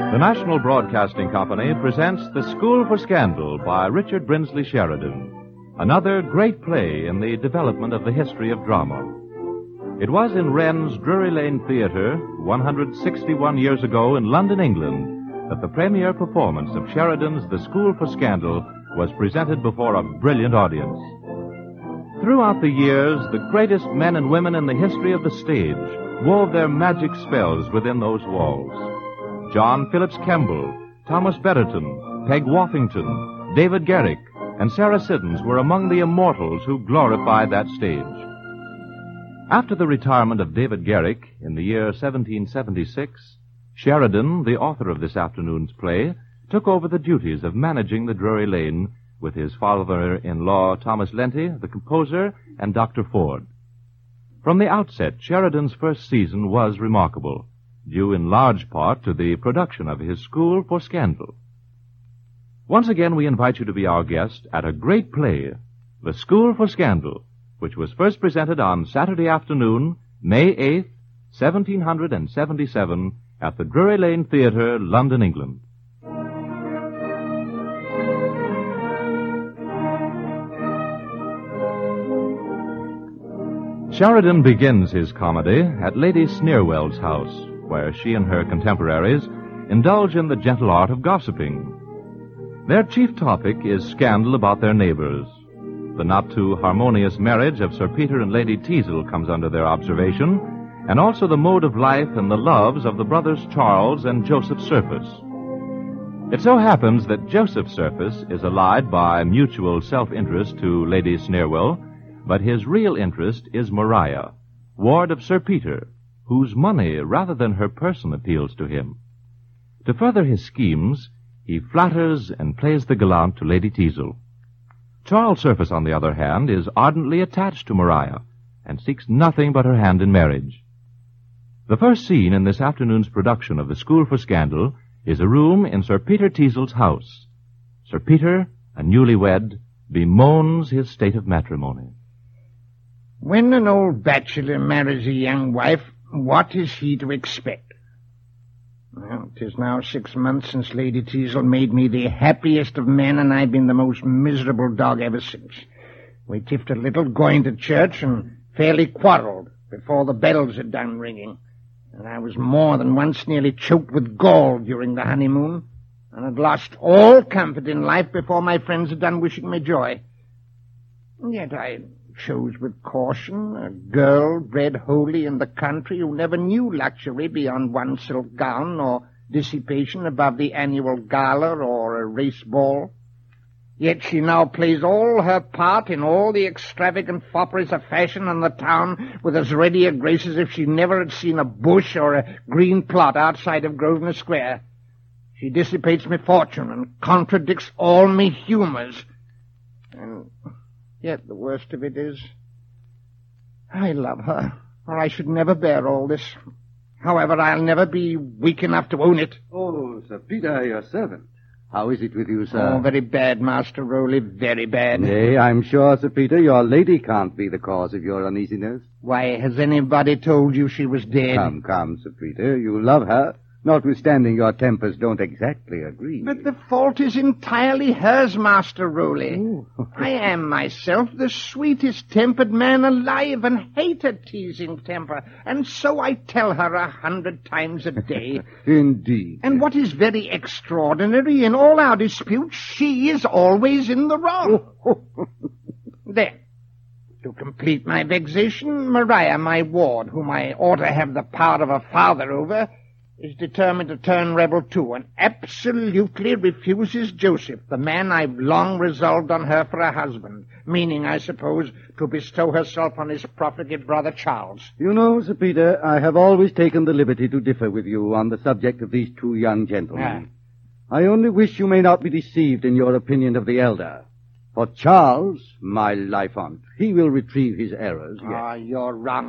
The National Broadcasting Company presents The School for Scandal by Richard Brinsley Sheridan, another great play in the development of the history of drama. It was in Wren's Drury Lane Theatre 161 years ago in London, England, that the premiere performance of Sheridan's The School for Scandal was presented before a brilliant audience. Throughout the years, the greatest men and women in the history of the stage wove their magic spells within those walls. John Phillips Kemble, Thomas Betterton, Peg Woffington, David Garrick, and Sarah Siddons were among the immortals who glorified that stage. After the retirement of David Garrick in the year 1776, Sheridan, the author of this afternoon's play, took over the duties of managing the Drury Lane with his father-in-law Thomas Lenty, the composer, and Dr. Ford. From the outset, Sheridan's first season was remarkable, due in large part to the production of his School for Scandal. Once again, we invite you to be our guest at a great play, The School for Scandal, which was first presented on Saturday afternoon, May 8th, 1777, at the Drury Lane Theatre, London, England. Sheridan begins his comedy at Lady Sneerwell's house, where she and her contemporaries indulge in the gentle art of gossiping. Their chief topic is scandal about their neighbors. The not-too-harmonious marriage of Sir Peter and Lady Teazle comes under their observation, and also the mode of life and the loves of the brothers Charles and Joseph Surface. It so happens that Joseph Surface is allied by mutual self-interest to Lady Sneerwell, but his real interest is Maria, ward of Sir Peter, whose money rather than her person appeals to him. To further his schemes, he flatters and plays the gallant to Lady Teazle. Charles Surface, on the other hand, is ardently attached to Maria and seeks nothing but her hand in marriage. The first scene in this afternoon's production of The School for Scandal is a room in Sir Peter Teazle's house. Sir Peter, a newlywed, bemoans his state of matrimony. When an old bachelor marries a young wife, what is he to expect? Well, 'tis now 6 months since Lady Teazle made me the happiest of men, and I've been the most miserable dog ever since. We tiffed a little going to church and fairly quarreled before the bells had done ringing. And I was more than once nearly choked with gall during the honeymoon, and had lost all comfort in life before my friends had done wishing me joy. And yet I chose with caution a girl bred wholly in the country who never knew luxury beyond one silk gown or dissipation above the annual gala or a race ball. Yet she now plays all her part in all the extravagant fopperies of fashion in the town with as ready a grace as if she never had seen a bush or a green plot outside of Grosvenor Square. She dissipates me fortune and contradicts all me humours. And yet the worst of it is, I love her, or I should never bear all this. However, I'll never be weak enough to own it. Oh, Sir Peter, your servant. How is it with you, sir? Oh, very bad, Master Rowley, very bad. Nay, I'm sure, Sir Peter, your lady can't be the cause of your uneasiness. Why, has anybody told you she was dead? Come, Sir Peter, you love her. Notwithstanding your tempers don't exactly agree. But the fault is entirely hers, Master Rowley. I am myself the sweetest-tempered man alive and hate a teasing temper, and so I tell her 100 times a day. Indeed. And what is very extraordinary, in all our disputes, she is always in the wrong. Then, to complete my vexation, Maria, my ward, whom I ought to have the power of a father over, is determined to turn rebel too, and absolutely refuses Joseph, the man I've long resolved on her for a husband, meaning, I suppose, to bestow herself on his profligate brother Charles. You know, Sir Peter, I have always taken the liberty to differ with you on the subject of these two young gentlemen. I only wish you may not be deceived in your opinion of the elder. For Charles, my life on't, he will retrieve his errors yet. You're wrong,